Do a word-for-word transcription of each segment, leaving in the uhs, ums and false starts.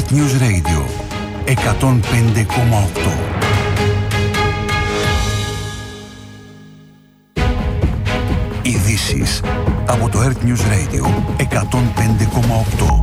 Earth News Radio εκατόν πέντε κόμμα οκτώ. Ειδήσεις από το Earth News Radio εκατόν πέντε κόμμα οκτώ.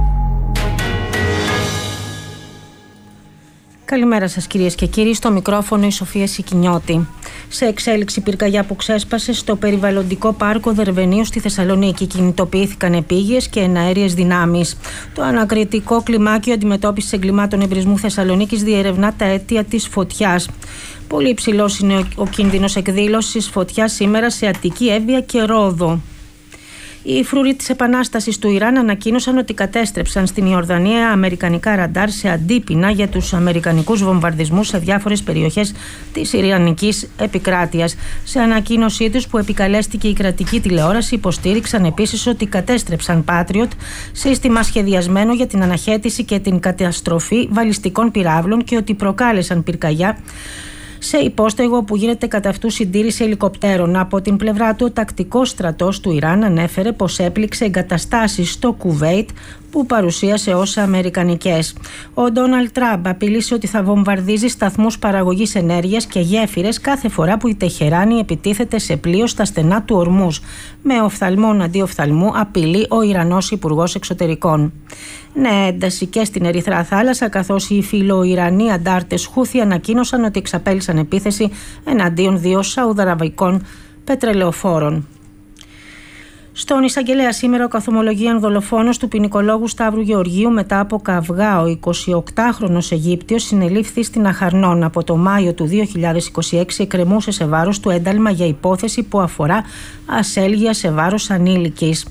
Καλημέρα σας κυρίες και κύριοι, στο μικρόφωνο η Σοφία Σικινιώτη. Σε εξέλιξη πυρκαγιά που ξέσπασε στο περιβαλλοντικό πάρκο Δερβενίου στη Θεσσαλονίκη, κινητοποιήθηκαν επίγειες και εναέριες δυνάμεις. Το ανακριτικό κλιμάκιο αντιμετώπισης εγκλημάτων εμπρισμού Θεσσαλονίκης διερευνά τα αίτια της φωτιάς. Πολύ υψηλός είναι ο κίνδυνος εκδήλωσης φωτιάς σήμερα σε Αττική, Εύβοια και Ρόδο. Οι φρούροι της Επανάστασης του Ιράν ανακοίνωσαν ότι κατέστρεψαν στην Ιορδανία αμερικανικά ραντάρ σε αντίπεινα για τους αμερικανικούς βομβαρδισμούς σε διάφορες περιοχές της Ιρανικής επικράτειας. Σε ανακοίνωσή τους που επικαλέστηκε η κρατική τηλεόραση, υποστήριξαν επίσης ότι κατέστρεψαν Patriot, σύστημα σχεδιασμένο για την αναχέτηση και την καταστροφή βαλιστικών πυράβλων, και ότι προκάλεσαν πυρκαγιά σε υπόστεγο που γίνεται κατά αυτού συντήρηση ελικοπτέρων. Από την πλευρά του, ο τακτικός στρατός του Ιράν ανέφερε πως έπληξε εγκαταστάσεις στο Κουβέιτ που παρουσίασε ως αμερικανικές. Ο Ντόναλντ Τραμπ απειλήσε ότι θα βομβαρδίζει σταθμούς παραγωγής ενέργειας και γέφυρες κάθε φορά που η Τεχεράνη επιτίθεται σε πλοίο στα στενά του Ορμούζ. Με οφθαλμόν αντί οφθαλμού απειλεί ο Ιρανός Υπουργός Εξωτερικών. Ναι, ένταση και στην Ερυθρά Θάλασσα, καθώς οι φιλοϊρανοί αντάρτες Χούθι ανακοίνωσαν ότι εξαπέλυσαν επίθεση εναντίον δύο σαουδαραβικών πετρελαιοφόρων. Στον εισαγγελέα σήμερα ο καθομολογίαν δολοφόνος του ποινικολόγου Σταύρου Γεωργίου μετά από καυγά, ο εικοσιοκτάχρονος Αιγύπτιος, συνελήφθη στην Αχαρνών. Από το Μάιο του δύο χιλιάδες είκοσι έξι εκκρεμούσε σε βάρος του ένταλμα για υπόθεση που αφορά ασέλγεια σε βάρος ανήλικης.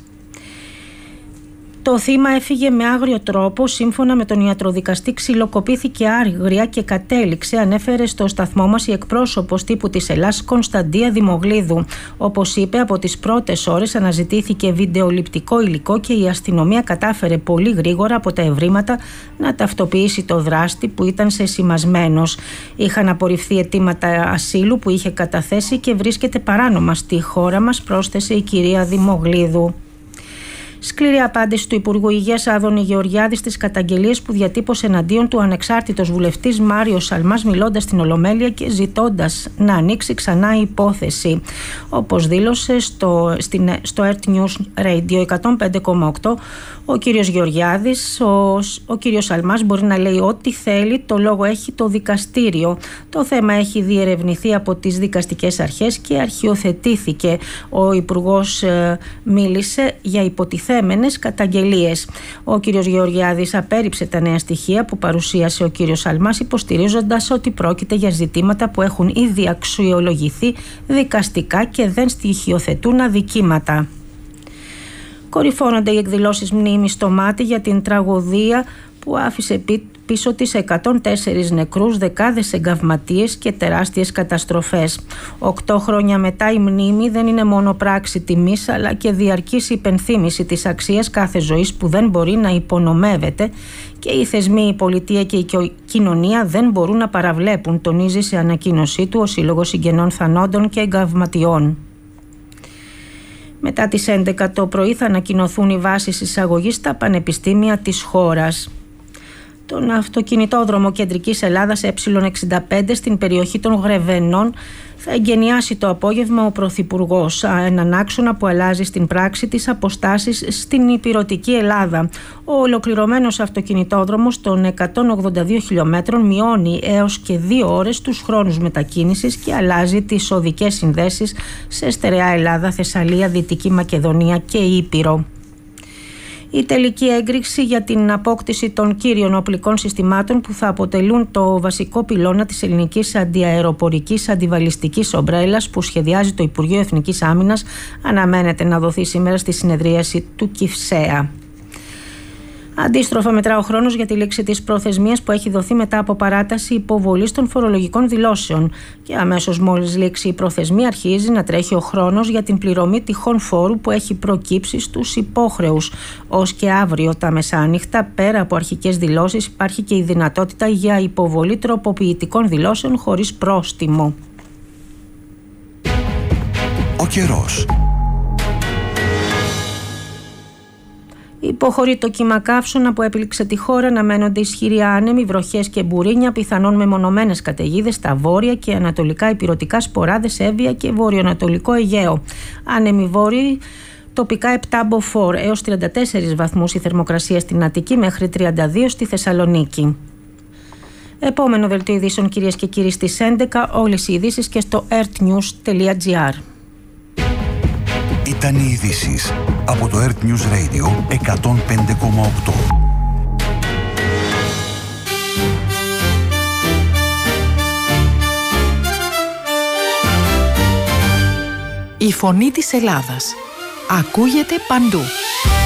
Το θύμα έφυγε με άγριο τρόπο. Σύμφωνα με τον ιατροδικαστή, ξυλοκοπήθηκε άγρια και κατέληξε, ανέφερε στο σταθμό μας η εκπρόσωπος τύπου της Ελλάς, Κωνσταντία Δημογλίδου. Όπως είπε, από τις πρώτες ώρες αναζητήθηκε βιντεοληπτικό υλικό και η αστυνομία κατάφερε πολύ γρήγορα από τα ευρήματα να ταυτοποιήσει το δράστη, που ήταν σεσημασμένος. Είχαν απορριφθεί αιτήματα ασύλου που είχε καταθέσει και βρίσκεται παράνομα στη χώρα μας, πρόσθεσε η κυρία Δημογλίδου. Σκληρή απάντηση του Υπουργού Υγείας Άδωνη Γεωργιάδη στις καταγγελίες που διατύπωσε εναντίον του ανεξάρτητος βουλευτής Μάριος Σαλμάς, μιλώντας στην Ολομέλεια και ζητώντας να ανοίξει ξανά η υπόθεση. Όπως δήλωσε στο, στην, στο Earth News Radio εκατόν πέντε κόμμα οκτώ, ο κύριος Γεωργιάδης, ο, ο κύριος Σαλμάς μπορεί να λέει ό,τι θέλει, το λόγο έχει το δικαστήριο. Το θέμα έχει διερευνηθεί από τις δικαστικές αρχές και αρχιοθετήθηκε. Ο Υπουργός ε, μίλησε για υποτιθέμενες καταγγελίες. Ο κύριος Γεωργιάδης απέρριψε τα νέα στοιχεία που παρουσίασε ο κύριος Σαλμάς, υποστηρίζοντας ότι πρόκειται για ζητήματα που έχουν ήδη αξιολογηθεί δικαστικά και δεν στοιχειοθετούν αδικήματα. Κορυφώνονται οι εκδηλώσεις μνήμης στο Μάτι για την τραγωδία που άφησε πίσω της εκατόν τέσσερις νεκρούς, δεκάδες εγκαυματίες και τεράστιες καταστροφές. Οκτώ χρόνια μετά, η μνήμη δεν είναι μόνο πράξη τιμής, αλλά και διαρκής υπενθύμηση της αξίας κάθε ζωής που δεν μπορεί να υπονομεύεται, και οι θεσμοί, η πολιτεία και η κοινωνία δεν μπορούν να παραβλέπουν, τονίζει σε ανακοίνωσή του ο Σύλλογος Συγγενών Θανόντων και Εγκαυματιών. Μετά τις έντεκα το πρωί θα ανακοινωθούν οι βάσεις εισαγωγής στα πανεπιστήμια της χώρας. Τον αυτοκινητόδρομο Κεντρικής Ελλάδας ε εξήντα πέντε στην περιοχή των Γρεβενών θα εγκαινιάσει το απόγευμα ο Πρωθυπουργός, έναν άξονα που αλλάζει στην πράξη τις αποστάσεις στην ηπειρωτική Ελλάδα. Ο ολοκληρωμένος αυτοκινητόδρομος των εκατόν ογδόντα δύο χιλιόμετρων μειώνει έως και δύο ώρες τους χρόνους μετακίνησης και αλλάζει τις οδικές συνδέσεις σε στερεά Ελλάδα, Θεσσαλία, Δυτική Μακεδονία και Ήπειρο. Η τελική έγκριση για την απόκτηση των κύριων οπλικών συστημάτων που θα αποτελούν το βασικό πυλώνα της ελληνικής αντιαεροπορικής αντιβαλιστικής ομπρέλας που σχεδιάζει το Υπουργείο Εθνικής Άμυνας αναμένεται να δοθεί σήμερα στη συνεδρίαση του Κυφσέα. Αντίστροφα, μετρά ο χρόνος για τη λήξη της προθεσμίας που έχει δοθεί μετά από παράταση υποβολής των φορολογικών δηλώσεων. Και αμέσως μόλις λήξει η προθεσμία, αρχίζει να τρέχει ο χρόνος για την πληρωμή τυχόν φόρου που έχει προκύψει στους υπόχρεους. Ως και αύριο τα μεσάνυχτα, πέρα από αρχικές δηλώσεις, υπάρχει και η δυνατότητα για υποβολή τροποποιητικών δηλώσεων χωρίς πρόστιμο. Ο καιρός. Υποχωρεί το κύμα καύσωνα που έπληξε τη χώρα, να μένονται ισχυροί άνεμοι, βροχές και μπουρίνια, πιθανόν μεμονωμένες καταιγίδες στα βόρεια και ανατολικά ηπειρωτικά, σποράδες, Εύβοια και βορειοανατολικό Αιγαίο. Άνεμοι βόρειοι, τοπικά επτά μποφόρ έως τριάντα τέσσερις βαθμούς η θερμοκρασία στην Αττική, μέχρι τριάντα δύο στη Θεσσαλονίκη. Επόμενο δελτίο ειδήσεων, κυρίες και κύριοι, στις έντεκα. Όλες οι ειδήσεις και στο ertnews τελεία gr. Ήταν οι ειδήσεις από το Earth News Radio εκατόν πέντε κόμμα οκτώ. Η φωνή της Ελλάδας ακούγεται παντού.